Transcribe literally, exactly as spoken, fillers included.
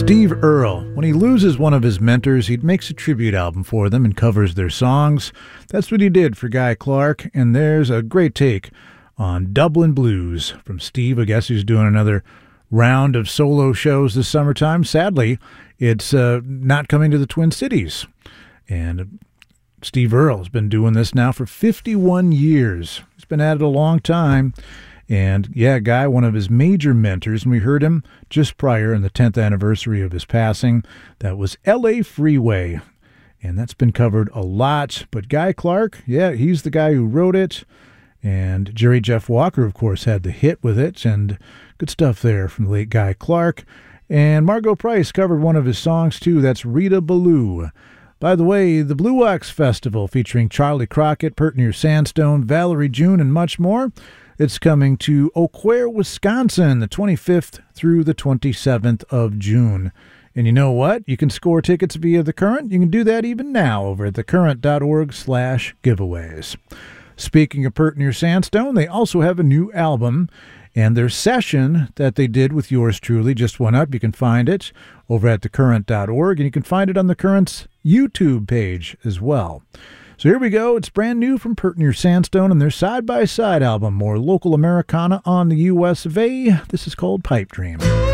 Steve Earle, when he loses one of his mentors, he makes a tribute album for them and covers their songs. That's what he did for Guy Clark, and there's a great take on Dublin Blues from Steve. I guess he's doing another round of solo shows this summertime. Sadly, it's uh, not coming to the Twin Cities. And Steve Earle has been doing this now for fifty-one years. He's been at it a long time. And, yeah, Guy, one of his major mentors, and we heard him just prior in the tenth anniversary of his passing. That was L A Freeway, and that's been covered a lot. But Guy Clark, yeah, he's the guy who wrote it. And Jerry Jeff Walker, of course, had the hit with it, and good stuff there from the late Guy Clark. And Margo Price covered one of his songs, too. That's Rita Ballou. By the way, the Blue Wax Festival featuring Charlie Crockett, Pert Near Sandstone, Valerie June, and much more. It's coming to Eau Claire, Wisconsin, the twenty-fifth through the twenty-seventh of June. And you know what? You can score tickets via The Current. You can do that even now over at thecurrent.org slash giveaways. Speaking of Pert Near Sandstone, they also have a new album, and their session that they did with yours truly just went up. You can find it over at thecurrent dot org, and you can find it on The Current's YouTube page as well. So here we go. It's brand new from Pert Near Sandstone and their side-by-side album, more local Americana on the U S of A. This is called Pipe Dream.